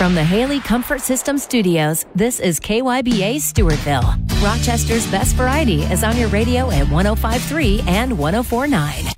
From the Haley Comfort System Studios, this is KYBA Stewartville. Rochester's best variety is on your radio at 105.3 and 104.9.